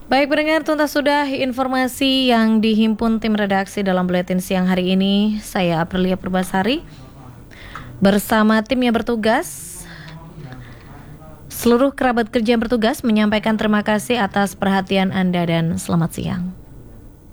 Baik pendengar, tuntas sudah informasi yang dihimpun tim redaksi dalam Buletin Siang hari ini. Saya Aprilia Purbasari bersama tim yang bertugas. Seluruh kerabat kerja yang bertugas menyampaikan terima kasih atas perhatian Anda dan selamat siang.